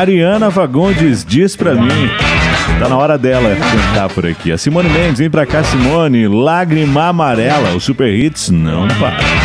Ariana Fagundes, diz pra mim. Tá na hora dela cantar por aqui. A Simone Mendes, vem pra cá, Simone. Lágrima Amarela, o Super Hits não para.